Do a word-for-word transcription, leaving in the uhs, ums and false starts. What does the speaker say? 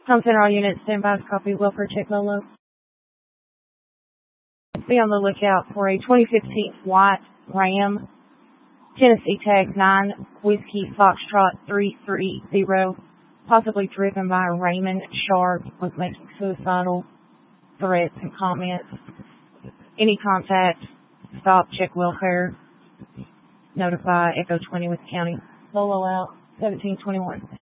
Home Center, all units, stand by to copy. Welfare check Lolo. Be on the lookout for a twenty fifteen white Ram, Tennessee tag nine, Whiskey Foxtrot three three zero, possibly driven by Raymond Sharp, was making suicidal threats and comments. Any contact, stop, check welfare, notify Echo twenty with the county. Lolo out, seventeen twenty-one.